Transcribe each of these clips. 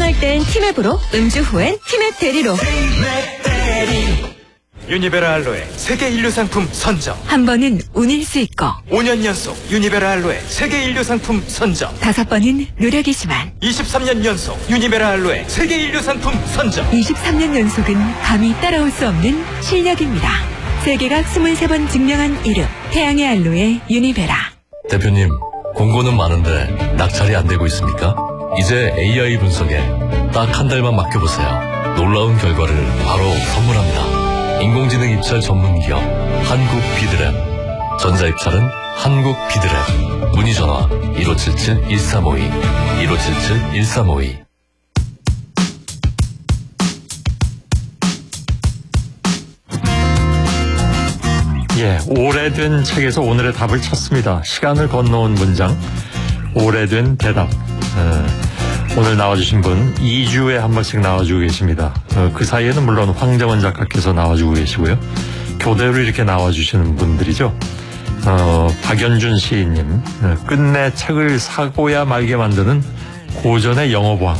운전할 땐 티맵으로, 음주 후엔 티맵 대리로. 유니베라 알로에 세계 인류 상품 선정. 한 번은 운일 수 있고 5년 연속 유니베라 알로에 세계 인류 상품 선정. 5번은 노력이지만 23년 연속 유니베라 알로에 세계 인류 상품 선정. 23년 연속은 감히 따라올 수 없는 실력입니다. 세계가 23번 증명한 이름, 태양의 알로에 유니베라. 대표님, 공고는 많은데 낙찰이 안 되고 있습니까? 이제 AI 분석에 딱 한 달만 맡겨보세요. 놀라운 결과를 바로 선물합니다. 인공지능 입찰 전문기업 한국비드랩. 전자입찰은 한국비드랩. 문의전화 1577-1352 1577-1352. 예, 오래된 책에서 오늘의 답을 찾습니다. 시간을 건너온 문장, 오래된 대답. 오늘 나와주신 분 2주에 한 번씩 나와주고 계십니다. 그 사이에는 물론 황정원 작가께서 나와주고 계시고요. 교대로 이렇게 나와주시는 분들이죠. 박연준 시인님, 끝내 책을 사고야 말게 만드는 고전의 영어왕.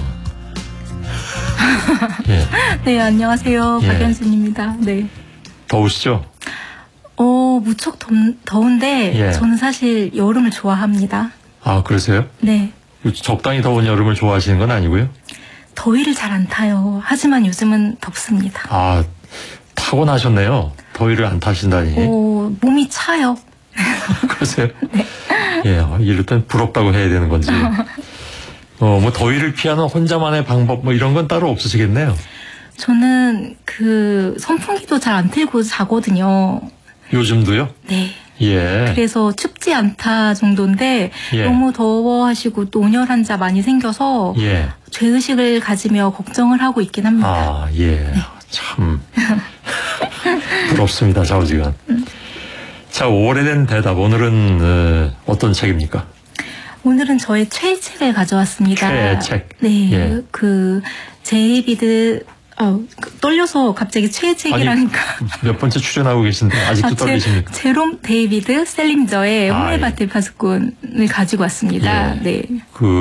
예. 네, 안녕하세요. 예. 박연준입니다. 네. 더우시죠? 무척 더운데 예. 저는 사실 여름을 좋아합니다. 아, 그러세요? 네. 적당히 더운 여름을 좋아하시는 건 아니고요? 더위를 잘 안 타요. 하지만 요즘은 덥습니다. 아, 타고나셨네요. 더위를 안 타신다니. 몸이 차요. 그러세요? 네. 예, 이럴 땐 부럽다고 해야 되는 건지. 뭐 더위를 피하는 혼자만의 방법 뭐 이런 건 따로 없으시겠네요. 저는 선풍기도 잘 안 틀고 자거든요. 요즘도요? 네. 예. 그래서 춥지 않다 정도인데 예. 너무 더워하시고 또 온열 환자 많이 생겨서 예. 죄의식을 가지며 걱정을 하고 있긴 합니다. 아, 예. 네. 참 부럽습니다, 좌우지간. 자, 오래된 대답. 오늘은 어떤 책입니까? 오늘은 저의 최애책을 가져왔습니다. 최애책. 네. 예. 제이비드 떨려서 갑자기 최애책이라니까. 몇 번째 출연하고 계신데 아직도 떨리십니까? 제롬 데이비드 셀링저의 호메바테 파수꾼을 가지고 왔습니다. 예. 네.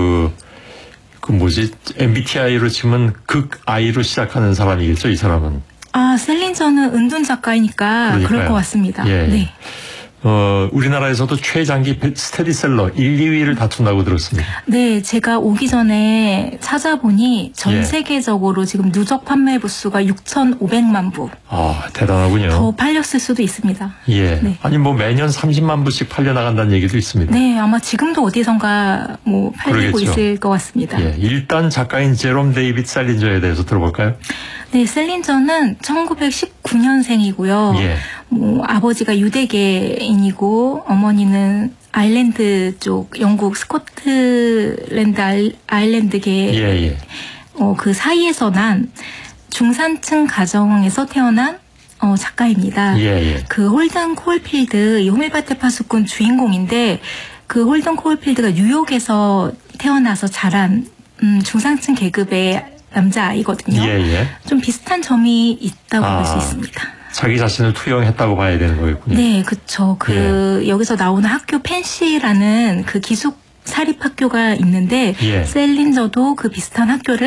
MBTI로 치면 극I로 시작하는 사람이겠죠, 이 사람은? 셀링저는 은둔 작가이니까 그럴 것 같습니다. 예. 네. 우리나라에서도 최장기 스테디셀러 1, 2위를 다툰다고 들었습니다. 네, 제가 오기 전에 찾아보니 전 예. 세계적으로 지금 누적 판매 부수가 6,500만 부. 아, 대단하군요. 더 팔렸을 수도 있습니다. 예. 네. 아니, 매년 30만 부씩 팔려나간다는 얘기도 있습니다. 네, 아마 지금도 어디선가 팔리고 그러겠죠. 있을 것 같습니다. 예. 일단 작가인 제롬 데이비드 셀린저에 대해서 들어볼까요? 네, 셀린저는 1919년생이고요. 예. 아버지가 유대계인이고 어머니는 아일랜드 쪽 영국 스코틀랜드 아일랜드계 예. 그 사이에서 난 중산층 가정에서 태어난 작가입니다. 예. 그 홀든 코올필드, 이 호밀바테 파수꾼 주인공인데 그 홀든 코올필드가 뉴욕에서 태어나서 자란 중산층 계급의 남자아이거든요. 예. 좀 비슷한 점이 있다고 볼 수 있습니다. 자기 자신을 투영했다고 봐야 되는 거겠군요. 네, 그렇죠. 여기서 나오는 학교 펜시라는 그 기숙 사립학교가 있는데 예. 셀린저도 그 비슷한 학교를